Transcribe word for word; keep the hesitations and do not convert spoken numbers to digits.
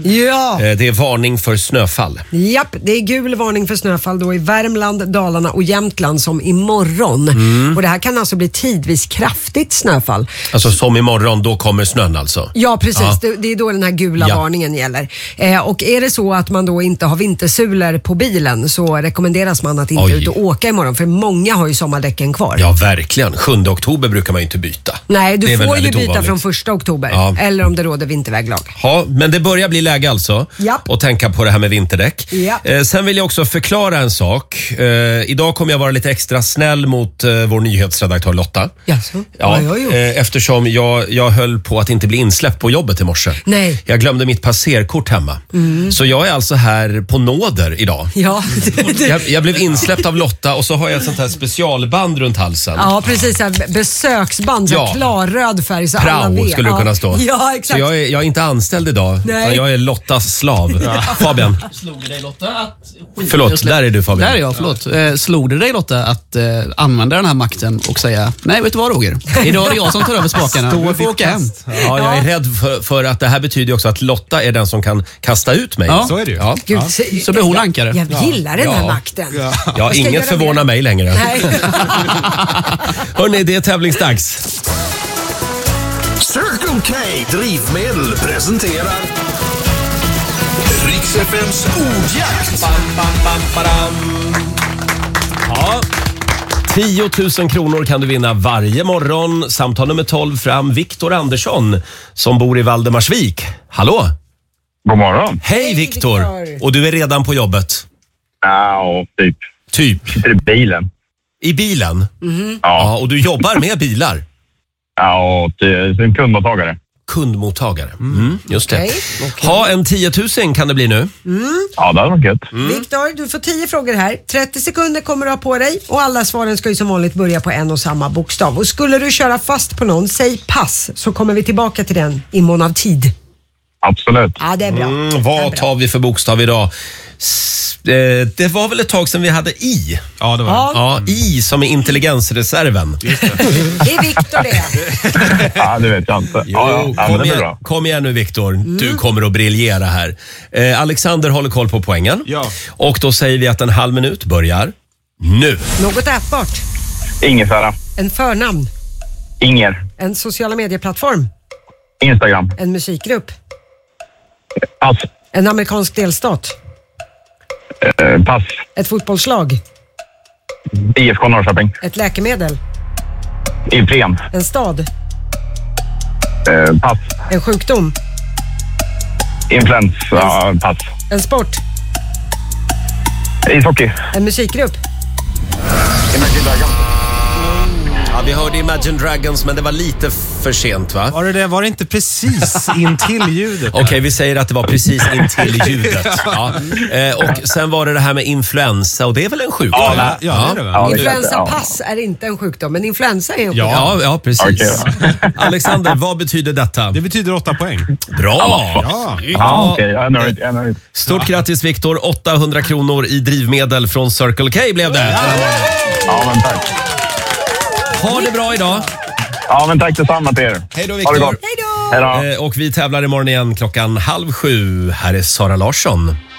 Ja. Det är varning för snöfall. Japp, det är gul varning för snöfall då i Värmland, Dalarna och Jämtland som imorgon. Mm. Och det här kan alltså bli tidvis kraftigt snöfall. Alltså som imorgon, då kommer snön alltså? Ja, precis. Ja. Det, det är då den här gula ja. varningen gäller. Eh, och är det så att man då inte har vintersulor på bilen så rekommenderas man att inte Oj. ut och åka imorgon. För många har ju sommardäcken kvar. Ja, verkligen. sjunde oktober brukar man ju inte byta. Nej, du får ju byta ovanligt. från första oktober. Ja. Eller om det råder vinterväglag. Ja, men det börjar bli läge alltså. Japp. Och tänka på det här med vinterdäck. Japp. Eh, sen vill jag också förklara en sak. Eh, idag kommer jag vara lite extra snäll mot eh, vår nyhetsredaktör Lotta. Jaså? Ja, Vad har jag gjort? eh, eftersom jag, jag höll på att inte bli insläppt på jobbet i morse. Nej. Jag glömde mitt passerkort hemma. Mm. Så jag är alltså här på nåder idag. Ja. Jag, jag blev insläppt av Lotta och så har jag ett sånt här specialband runt halsen. Ja, precis. Så här besöksband, så Ja. klarröd färg så alla Prao vet. skulle det kunna stå. Ja, exakt. Så jag är, jag är inte anställd idag, Nej. utan jag är Lottas slav. Fabian. Slog det dig Lotta att... Förlåt, där är du Fabian. Där är jag, förlåt. Eh, slog det dig Lotta att eh, använda den här makten och säga nej, vet du vad Roger? Idag är det jag som tar över spakarna. Du får åka hem. Ja, jag är rädd för, för att det här betyder också att Lotta är den som kan kasta ut mig. Ja. Så är det ju. Ja, Gud, Ja. så, Så blir hon ankare. Jag gillar den här Ja. makten. Ja. ja Jag ska inget göra förvånar mer. mig längre. Nej. Hörrni, det är tävlingsdags. Circle K Drivmedel presenterar Rix F M:s ordjakt. Ja. tio tusen kronor kan du vinna varje morgon. Samtal nummer tolv fram. Viktor Andersson som bor i Valdemarsvik. Hallå? God morgon. Hej Viktor. Viktor. Och du är redan på jobbet? Ja, typ. Typ. Sitter i bilen. I bilen? Mm-hmm. Ja, Ja, och du jobbar med bilar? ja till en kundmottagare. Kundmottagare. Mm, just det. Okej, okej. Ha en tio tusen kan det bli nu. Ja, det hade varit gött. Viktor, du får tio frågor här. trettio sekunder kommer du ha på dig och alla svaren ska ju som vanligt börja på en och samma bokstav. Och skulle du köra fast på någon, säg pass så kommer vi tillbaka till den i mån av tid. Absolut. Ja, det är bra. Mm, Det är vad bra. tar vi för bokstav idag? S- eh, det var väl ett tag sedan vi hade I. Ja, det var Ja. Ja, I som är intelligensreserven. Det är Viktor det. Ja, det vet jag inte. Jo, Ja, ja, ja, men kom, det är igen, bra. kom igen nu Viktor. Mm. Du kommer att briljera här. Eh, Alexander håller koll på poängen. Ja. Och då säger vi att en halv minut börjar nu. Något ätbart. Ingefära. En förnamn. Inger. En sociala medieplattform. Instagram. En musikgrupp. Pass. En amerikansk delstat. Eh, pass. Ett fotbollslag. I F K Norrköping. Ett läkemedel. Ipren. En stad. Eh, pass. En sjukdom. Influensa. Pass. En sport. Ishockey. En musikgrupp. Imagine Dragons. Ja, vi hörde Imagine Dragons, men det var lite för sent va? Var det, det, var det inte precis in till ljudet? Okej, vi säger att det var precis intill ljudet. Ja. Eh, och sen var det det här med influensa och det är väl en sjukdom? Ja, ja, det är det väl. Ja, det är klart, Influensapass är inte en sjukdom, men influensa är en sjukdom. Ja, ja precis. Okej. Alexander, vad betyder detta? Det betyder åtta poäng. Bra! Ja. Ja, okej. Jag är nöjd. Jag är nöjd. Stort grattis Viktor, åttahundra kronor i drivmedel från Circle K blev det. Ja, men tack. Ha det bra idag. Ja, men tack detsamma till er. Hej då Ha det Viktor. gott. Hej då! Hej då. Eh, och vi tävlar imorgon igen klockan halv sju. Här är Sara Larsson.